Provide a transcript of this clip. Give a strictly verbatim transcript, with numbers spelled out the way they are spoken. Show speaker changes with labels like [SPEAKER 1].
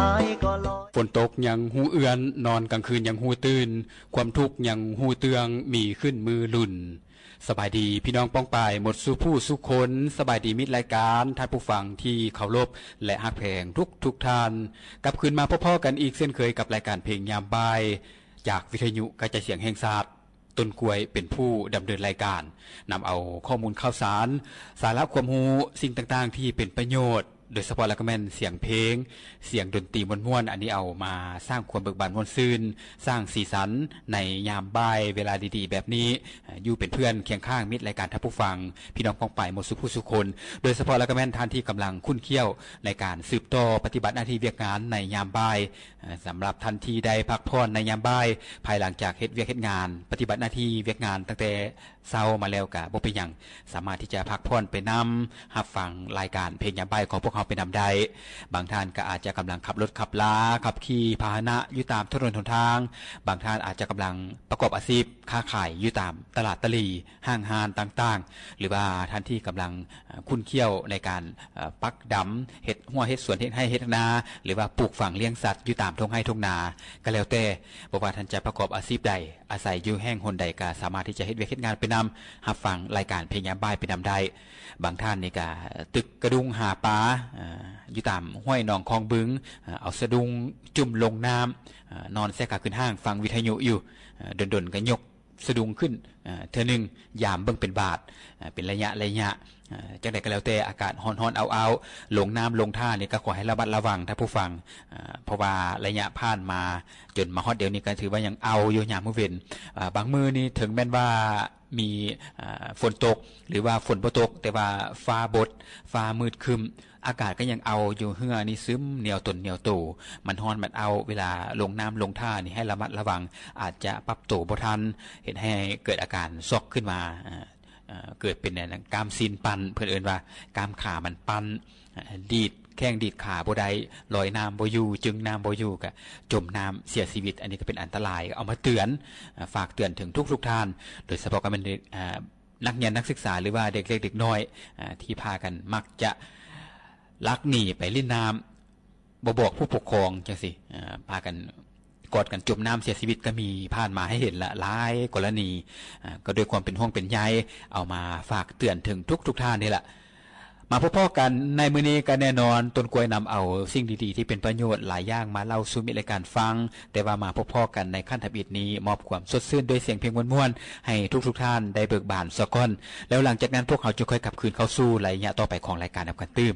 [SPEAKER 1] ายก็ลอย
[SPEAKER 2] ฝนตกยังหูเอือนนอนกลางคืนยังหูตื่นความทุกข์ยังหูเตืองมีขึ้นมือลุ่นสบายดีพี่น้องป้องปายหมดสู่ผู้สุคนสบายดีมิตรรายการท่านผู้ฟังที่เคารพและฮักแพงทุกทุกท่านกลับคืนมาพ่อๆกันอีกเช่นเคยกับรายการเพลงยามบ่ายจากวิทยุกระจายเสียงแห่งชาติต้นกล้วยเป็นผู้ดำเนินรายการนำเอาข้อมูลข่าวสารสาระความรู้สิ่งต่างๆที่เป็นประโยชน์โดยเฉพาะแล้วก็แม่นเสียงเพลงเสียงดนตรีม่วนๆอันนี้เอามาสร้างความเบิกบานม่วนซื่นสร้างสีสันในยามบ่ายเวลาดีๆแบบนี้อยู่เป็นเพื่อนเคียงข้างมิตรรายการท่านผู้ฟังพี่น้องป้องไปหมดสุขผู้สุคนโดยเฉพาะแล้วก็แม่นท่านที่กำลังคุ้นเคี้ยวในการสืบต่อปฏิบัติหน้าที่เวียกงานในยามบ่ายสำหรับท่านที่ได้พักผ่อนในยามบ่ายภายหลังจากเฮ็ดเวียกเฮ็ดงานปฏิบัติหน้าที่เวียกงานตั้งแต่เช้ามาแล้วก็บ่เป็นหยังสามารถที่จะพักผ่อนไปนำรับฟังรายการเพลงยามบ่ายของพวกเราไปนำได้บางท่านก็อาจจะกำลังขับรถขับลาขับขี่พาหนะอยู่ตามถนนหนทางบางท่านอาจจะกำลังประกอบอาชีพค้าขายอยู่ตามตลาดตลีห้างฮานต่างๆหรือว่าท่านที่กำลังคุ้นเคี้ยวในการปักดำเฮ็ดหัวเฮ็ดสวนเฮ็ดให้เฮ็ดนาหรือว่าปลูกฝังเลี้ยงสัตว์อยู่ตามทุ่งไร่ทุ่งนาก็แล้วแต่บ่ว่าท่านจะประกอบอาชีพใดอาศัยอยู่แห่งหนใดก็สามารถที่จะเฮ็ดเวียกเฮ็ดงานไปนำรับฟังรายการเพลงยามบ่ายไปนำได้บางท่านนี่ก็ตึกกระดุงหาปลาอยู่ตามห้วยหนองคลองบึงเอาสะดุงจุ่มลงน้ำนอนแซ่กาขึ้นห้างฟังวิทยุอยู่ดนๆก็ยกสะดุงขึ้นเทื่อนึงยามเบิ่งเป็นบาทเป็นระยะระยะจังได๋ก็แล้วแต่อากาศร้อนๆเอาๆลงน้ำลงท่านี่ก็ขอให้ระมัดระวังท่านผู้ฟังเพราะว่าระยะผ่านมาจนมาฮอดเดี๋ยวนี้ก็ถือว่ายังเอาอยู่ยามมื้อเว้นบางมื้อนี่ถึงแม้นว่ามีฝนตกหรือว่าฝนบ่ตกแต่ว่าฟ้าบดฟ้ามืดครึ้มอากาศก็ยังเอาอยู่เหือนี่ซึมเหนียวตนเหนียวโตมันร้อนมันเอาเวลาลงน้ำลงท่านี่ให้ระมัดระวังอาจจะปรับตัวบ่ทันเห็นให้เกิดอาการช็อกขึ้นมาเกิดเป็นเนี่ยกล้ามซีนปันเพิ่นเอิ้นว่ากล้ามขามันปันดีดแข้งดีดขาบ่ได้ลอยน้ำบ่อยู่จึงน้ำบ่อยู่ก็จมน้ำเสียชีวิตอันนี้ก็เป็นอันตรายเอามาเตือนฝากเตือนถึงทุกๆท่านโดยเฉพาะก็เป็นนักเรียนนักศึกษาหรือว่าเด็กเล็กเด็กน้อยที่พากันมักจะลักหนีไปเล่นน้ำบ่บอกผู้ปกครองจังซี่พากันกอดกันจมน้ำเสียชีวิตก็มีผ่านมาให้เห็นละหลายกรณีก็ด้วยความเป็นห่วงเป็นใยเอามาฝากเตือนถึงทุกๆท่านนี่แหละมาพบๆกันในมื้อนี้ก็แน่นอนต้นกล้วยนำเอาสิ่งดีๆที่เป็นประโยชน์หลายอย่างมาเล่าสู่มิตรรายการฟังแต่ว่ามาพบๆกันในขั้นทับอิฐนี้มอบความสดชื่นด้วยเสียงเพลงม่วนๆให้ทุกๆท่านได้เบิกบานซะก่อนแล้วหลังจากนั้นพวกเขาจะค่อยกลับคืนเข้าสู่รายละเอียดต่อไปของรายการนำกันตื้ม